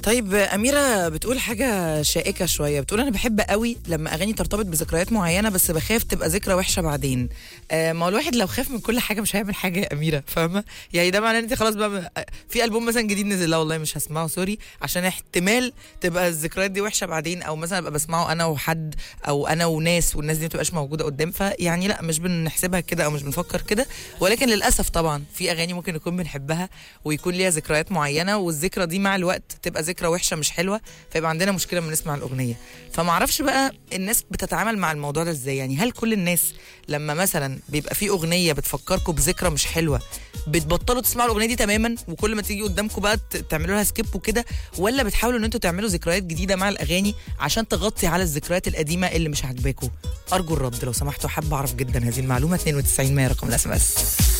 طيب أميرة بتقول حاجة شائكة شوية، بتقول أنا بحب قوي لما أغاني ترتبط بذكريات معينة بس بخاف تبقى ذكرى وحشة بعدين. ما هو الواحد لو خاف من كل حاجة مش هيعمل حاجة يا أميرة، فاهمة؟ يعني ده معناه إن أنت خلاص بقى في ألبوم مثلا جديد نزل، لا والله مش هسمعه سوري، عشان احتمال تبقى الذكريات دي وحشة بعدين، أو مثلا أبقى بسمعه أنا وحد أو أنا وناس والناس دي ما تبقاش موجودة قدام، فيعني لا مش بنحسبها كده أو مش بنفكر كده. ولكن للأسف طبعا في أغاني ممكن نكون بنحبها ويكون ليها ذكريات معينة، والذكرى دي مع الوقت تبقى ذكرى وحشه مش حلوه، فيبقى عندنا مشكله لما نسمع الاغنيه. فما اعرفش بقى الناس بتتعامل مع الموضوع ده ازاي، يعني هل كل الناس لما مثلا بيبقى في اغنيه بتفكركم بذكرى مش حلوه بتبطلوا تسمعوا الاغنيه دي تماما، وكل ما تيجي قدامكم بقى تعملوا لها سكيب وكده، ولا بتحاولوا ان انتوا تعملوا ذكريات جديده مع الاغاني عشان تغطي على الذكريات القديمه اللي مش عاجباكم؟ ارجو الرد لو سمحتوا، حابه اعرف جدا هذه المعلومه. 92 100 رقم الاس ام اس.